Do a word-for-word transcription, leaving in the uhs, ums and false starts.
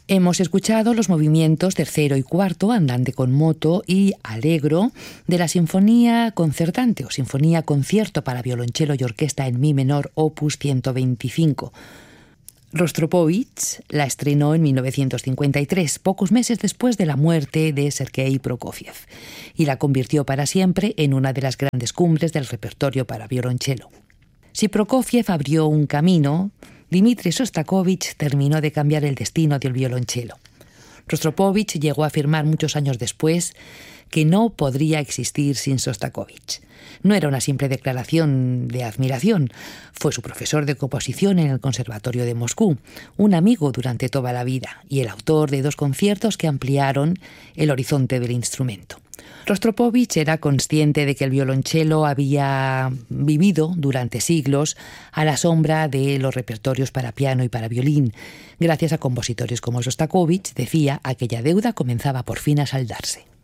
Hemos escuchado los movimientos tercero y cuarto, andante con moto y allegro, de la Sinfonía Concertante o Sinfonía Concierto para violonchelo y orquesta en mi menor, opus ciento veinticinco. Rostropovich la estrenó en mil novecientos cincuenta y tres, pocos meses después de la muerte de Sergei Prokofiev, y la convirtió para siempre en una de las grandes cumbres del repertorio para violonchelo. Si Prokofiev abrió un camino, Dmitri Shostakovich terminó de cambiar el destino del violonchelo. Rostropovich llegó a afirmar muchos años después que no podría existir sin Shostakovich. No era una simple declaración de admiración. Fue su profesor de composición en el Conservatorio de Moscú, un amigo durante toda la vida y el autor de dos conciertos que ampliaron el horizonte del instrumento. Rostropovich era consciente de que el violonchelo había vivido durante siglos a la sombra de los repertorios para piano y para violín. Gracias a compositores como Shostakovich, decía, aquella deuda comenzaba por fin a saldarse.